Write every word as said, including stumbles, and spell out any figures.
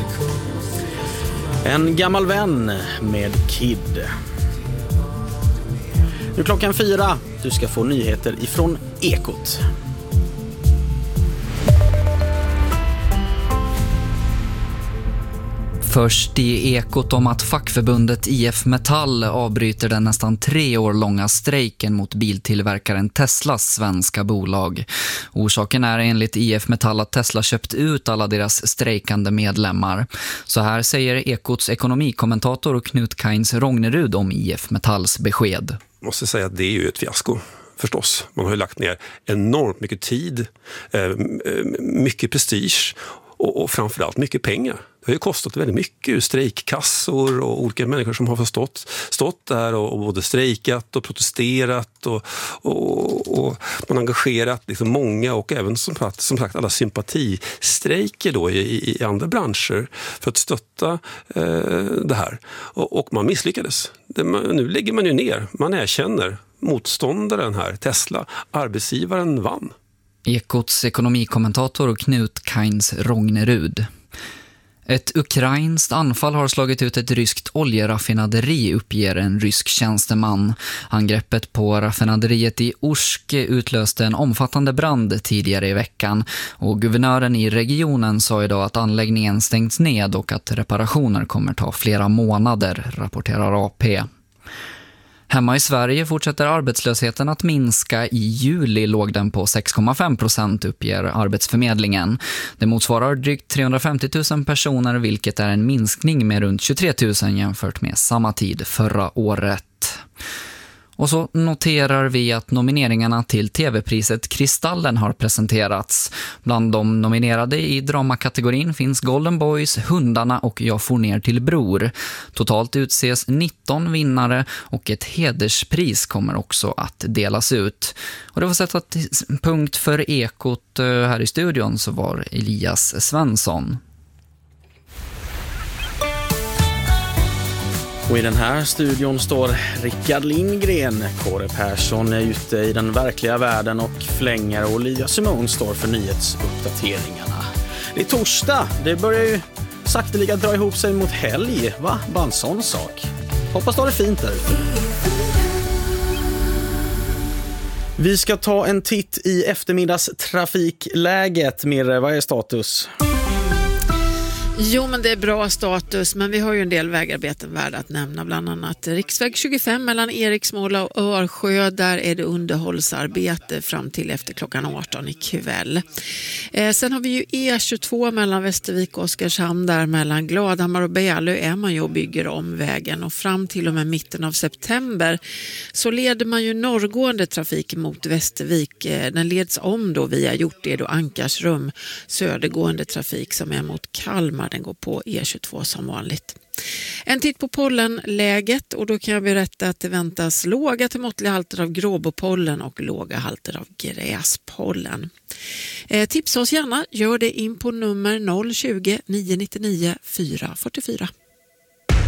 En gammal vän med Kid. Nu klockan fyra. Du ska få nyheter ifrån Ekot. Först i Ekot om att fackförbundet I F Metall avbryter den nästan tre år långa strejken mot biltillverkaren Teslas svenska bolag. Orsaken är enligt I F Metall att Tesla köpt ut alla deras strejkande medlemmar. Så här säger Ekots ekonomikommentator Knut Kains Rognerud om I F Metalls besked. Jag måste säga att det är ju ett fiasko. Förstås. Man har ju lagt ner enormt mycket tid, mycket prestige och framförallt mycket pengar. Det har ju kostat väldigt mycket, strejkkassor och olika människor som har förstått, stått där och, och både strejkat och protesterat och, och, och man har engagerat liksom många och även som, som sagt alla sympatistrejker då i, i andra branscher för att stötta eh, det här. Och, och man misslyckades. Det, man, nu lägger man ju ner, man erkänner motståndaren här, Tesla, arbetsgivaren vann. Ekots ekonomikommentator Knut Kains Rognerud. Ett ukrainskt anfall har slagit ut ett ryskt oljeraffinaderi, uppger en rysk tjänsteman. Angreppet på raffinaderiet i Orsk utlöste en omfattande brand tidigare i veckan och guvernören i regionen sa idag att anläggningen stängts ned och att reparationer kommer ta flera månader, rapporterar A P. Hemma i Sverige fortsätter arbetslösheten att minska. I juli låg den på sex komma fem procent, uppger Arbetsförmedlingen. Det motsvarar drygt trehundrafemtio tusen personer, vilket är en minskning med runt tjugotre tusen jämfört med samma tid förra året. Och så noterar vi att nomineringarna till tv-priset Kristallen har presenterats. Bland de nominerade i dramakategorin finns Golden Boys, Hundarna och Jag får ner till bror. Totalt utses nitton vinnare och ett hederspris kommer också att delas ut. Och det var sett att punkt för Ekot här i studion så var Elias Svensson. Och i den här studion står Rickard Lindgren. Kåre Persson är ute i den verkliga världen och flänger, och Olivia Simon står för nyhetsuppdateringarna. Det är torsdag. Det börjar ju sakteliga dra ihop sig mot helg. Va? Bara en sån sak. Hoppas du har det fint där ute. Vi ska ta en titt i eftermiddagstrafikläget. Mirre, vad är status? Jo, men det är bra status, men vi har ju en del vägarbeten värda att nämna, bland annat riksväg tjugofem mellan Eriksmåla och Örsjö. Där är det underhållsarbete fram till efter klockan arton ikväll. Eh, sen har vi ju E tjugotvå mellan Västervik och Oskarshamn. Där mellan Gladhammar och Bälö är man ju och bygger om vägen, och fram till och med mitten av september så leder man ju norrgående trafik mot Västervik. Eh, den leds om då via Hjorted och Ankarsrum. Södergående trafik som är mot Kalmar, den går på E tjugotvå som vanligt. En titt på pollenläget, och då kan jag berätta att det väntas låga till måttliga halter av gråbopollen och låga halter av gräspollen. Eh, tipsa oss gärna, gör det in på nummer noll tjugo, nio nio nio, fyra fyra fyra.